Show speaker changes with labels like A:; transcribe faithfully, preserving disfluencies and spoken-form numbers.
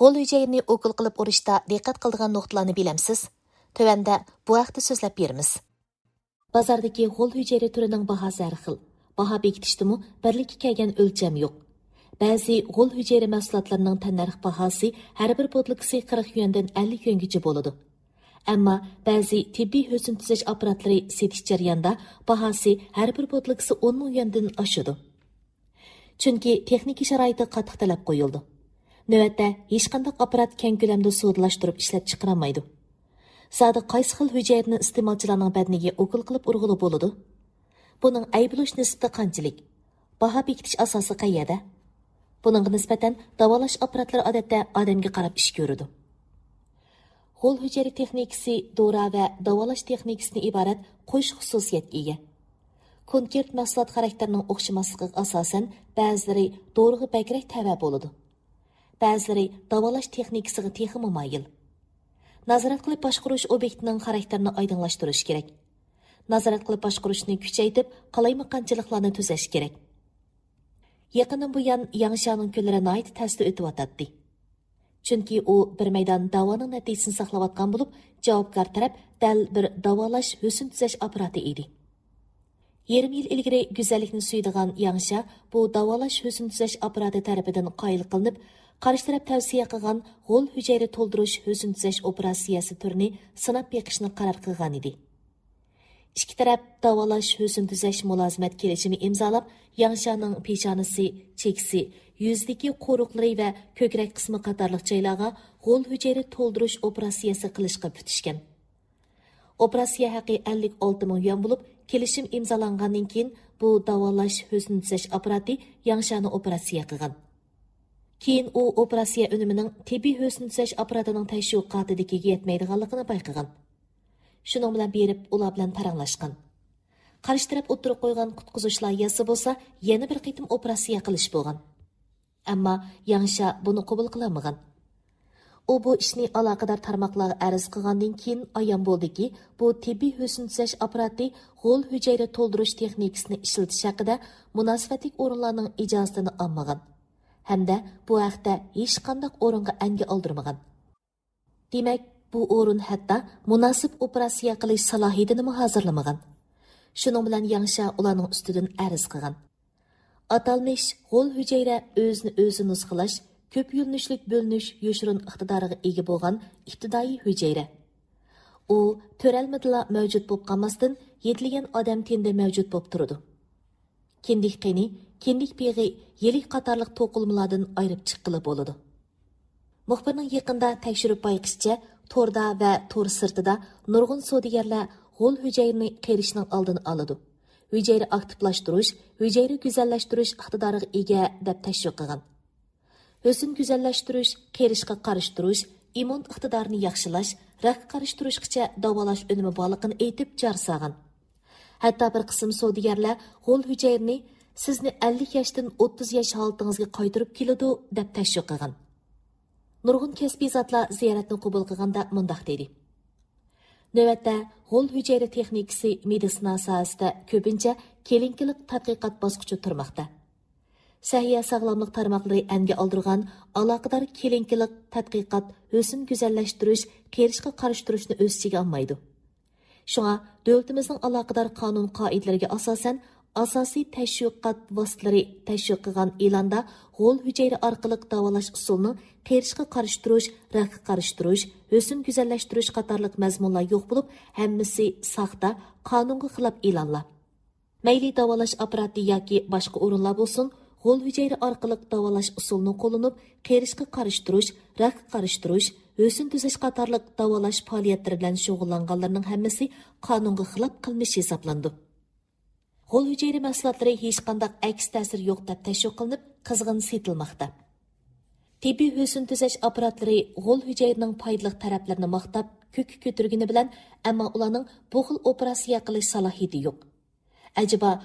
A: G'o'l hücayrini o'kil qilib urishda diqqat qiladigan nuqtalarni bilamsiz? Tövəndə bu haqda so'zlab beramiz. Bozordagi g'o'l hücayra turining bahosi har xil. Baho bekitishdimi birlikka kelgan o'lcham yo'q. Ba'zi g'o'l hücayra mahsulotlarining tannarx bahosi har bir botliksi qirq yuandan ellik yuangacha bo'ladi. Ammo ba'zi tibbiy husn tuzish apparatlari setish jarayonida bahosi har bir botliksi o'n ming yuandan oshadi. Chunki texnik sharoitga qattiq talab qo'yildi. Növətdə hech qanday apparat keng ko'lamda sodalashtirib ishlab chiqarilmaydi. Zodi qaysi xil hücayrini iste'molchilarning badaniga o'kil qilib urg'ili bo'ladi? Buning ayblash nisbati qanchalik? Baho bekitish asosi qayerda? Buningga nisbatan davolash apparatlari odatda odamga qarab ish ko'radi. G'o'l hücayra texnikasi dora va davolash texnikasidan iborat qo'sh xususiyatga ega. Konkret mahsulot xarakterining o'xshamasligiga asosan ba'zilari doriga bakrak tava bo'ladi. Ba'zilari davolash texnikasiga texmi moyil. Nazorat qilib boshqarish obyektining xarakterini oydinlashtirish kerak. Nazorat qilib boshqarishni kuchaytirib, qalaymiqanchiliklarni tuzash kerak. Yaqindan buyon Yangshaning kunlari nihoyat ta'sir o'tyotdi. Chunki u bir maydon davoning natijasini saqlayotgan bo'lib, javobgar taraf dal bir davolash husn tuzash apparati edi. Yarim yil ilgari go'zallikni suydigan Yangsha bu davolash husn tuzash apparati tarafidan qoyil qilinib, qarshi taraf tavsiya qilgan g'o'l hücayra to'ldirish husn tuzash operatsiyasi turini sinab beqishni qaror qilgan edi. Ikki taraf davolash husn tuzash mulozimat kelishimi imzolab, Yangshaning peshonasi, chekisi, yuzdagi qo'riqlari va ko'krak qismi qatorliq joylarga g'o'l hücayra to'ldirish operatsiyasi qilishga tutishgan. Operatsiya haqi ellik olti ming yuan bo'lib, kelishim imzolangandan keyin bu davolash husn tuzash apparati Yangshani operatsiya qilgan. Keyin u operatsiya unimining tibbiy husn tuzash apparatining tashviqotidagiga yetmaydiganligini bayqagan. Shuning bilan berib ular bilan paranglashgan. Qarshi taraf o'tirib qo'ygan qutqizish loyihasi bo'lsa, yana bir qitim operatsiya qilish bo'lgan. Ammo Yangsha buni qabul qilmagan. U bu ishni aloqador tarmoqlarga arz qilgandan keyin ayon bo'ldiki, bu tibbiy husn tuzash apparati g'o'l hücayra to'ldirish texnikasini ishlatish haqida munosabatli o'rinlarning ijozatini olmagan. Hamda bu haqda hech qanday o'ringa anga oldirmagan. Demak, bu o'rin hatto munosib operatsiya qilish salohiyatini hozirlamagan. Shuning bilan Yangsha ularning ustidan arz qilgan. Atalmish g'o'l hücayra o'zini o'zi nusxalash, ko'p yo'linishlik bo'linish yoshirin iqtidoriga ega bo'lgan ibtidoiy hücayra. U to'ralmadila mavjud bo'lib qolmasdan, yetligan odam tenda mavjud bo'lib turadi. Kindik qini, kindik beg'i, yelik qatorliq to'qilmalardan ayirib chiqqili bo'ladi. Muxbirning yaqinda tekshirib bayqishcha, torda va tor sirtida nurg'un savdogarlar g'o'l hücayrini qerishning oldini oladi. Hücayra aktivlashtirish, hücayra go'zallashtirish iqtidoriga ega deb tashviq qilgan. Husn go'zallashtirish, qerishga qarishtirish, immun iqtidorini yaxshilash, raqqa qarishtirishgacha davolash unumi borligini aytib jar solgan. Hatto bir qism savdogarlar g'o'l hücayrini sizni ellik yoshdan o'ttiz yosh holatingizga qaytarib keladi deb tashviq qilgan. Nurg'un kasbiy zotlar ziyoratni qabul qilganda mundaq dedi. Navbatda g'o'l hücayra texnikasi meditsina sohasida ko'pincha kelinkilik tadqiqot bosqichi turmoqda. Sahiya sog'lomlik tarmoqlari anga oldirgan aloqador kelinkilik tadqiqot husn go'zallashtirish, qerishga qarishtirishni o'z ichiga olmaydi. Shunga davlatimizning aloqador qonun qoidalariga asosan asosiy tashviqot vositalari tashviq qilgan e'londa g'o'l hücayra orqali davolash usulini qerishga qarishtirish, raqqa qarishtirish, husn go'zallashtirish qatorliq mazmunlar yo'q bo'lib, hammasi saxta, qonunga xilof e'lonlar. Mayli davolash apparati yoki boshqa o'rinlar bo'lsin, g'o'l hücayra orqali davolash usulini qo'llanib, qerishga qarishtirish, raqqa qarishtirish, husn tuzash qatorliq davolash faoliyatlari bilan shug'ullanganlarning hammasi qonunga xilof qilmish hisoblandi. G'o'l hücayra mahsulotlari hech qanday aks ta'sir yo'q deb tashviq qilinib, qizg'in setilmoqda. Tibbiy husn tuzash apparatlari g'o'l hücayraning foydali taraflarini maqtab, ko'kka ko'targani bilan, ammo ularning bu xil operatsiya qilish salohiyati yo'q. Acaba